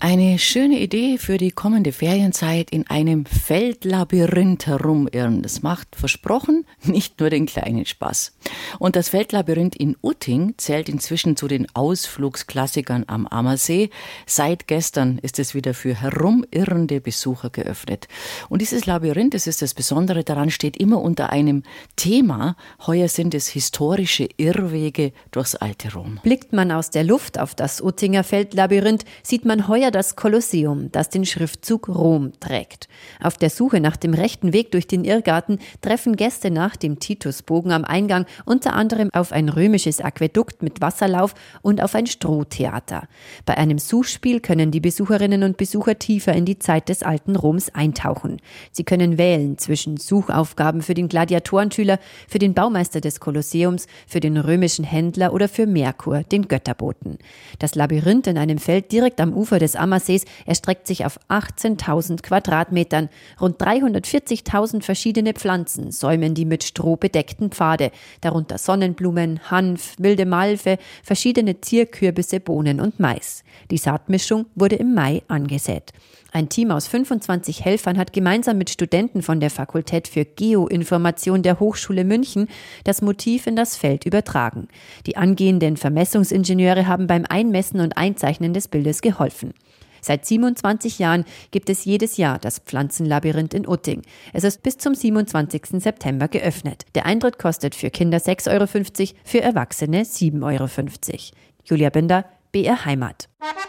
Eine schöne Idee für die kommende Ferienzeit: in einem Feldlabyrinth herumirren. Das macht, versprochen, nicht nur den kleinen Spaß. Und das Feldlabyrinth in Utting zählt inzwischen zu den Ausflugsklassikern am Ammersee. Seit gestern ist es wieder für herumirrende Besucher geöffnet. Und dieses Labyrinth, das ist das Besondere daran, steht immer unter einem Thema. Heuer sind es historische Irrwege durchs alte Rom. Blickt man aus der Luft auf das Uttinger Feldlabyrinth, sieht man heuer das Kolosseum, das den Schriftzug Rom trägt. Auf der Suche nach dem rechten Weg durch den Irrgarten treffen Gäste nach dem Titusbogen am Eingang unter anderem auf ein römisches Aquädukt mit Wasserlauf und auf ein Strohtheater. Bei einem Suchspiel können die Besucherinnen und Besucher tiefer in die Zeit des alten Roms eintauchen. Sie können wählen zwischen Suchaufgaben für den Gladiatorenschüler, für den Baumeister des Kolosseums, für den römischen Händler oder für Merkur, den Götterboten. Das Labyrinth in einem Feld direkt am Ufer des Ammersees erstreckt sich auf 18.000 Quadratmetern. Rund 340.000 verschiedene Pflanzen säumen die mit Stroh bedeckten Pfade, darunter Sonnenblumen, Hanf, wilde Malve, verschiedene Zierkürbisse, Bohnen und Mais. Die Saatmischung wurde im Mai angesät. Ein Team aus 25 Helfern hat gemeinsam mit Studenten von der Fakultät für Geoinformation der Hochschule München das Motiv in das Feld übertragen. Die angehenden Vermessungsingenieure haben beim Einmessen und Einzeichnen des Bildes geholfen. Seit 27 Jahren gibt es jedes Jahr das Pflanzenlabyrinth in Utting. Es ist bis zum 27. September geöffnet. Der Eintritt kostet für Kinder 6,50 Euro, für Erwachsene 7,50 Euro. Julia Binder, BR Heimat.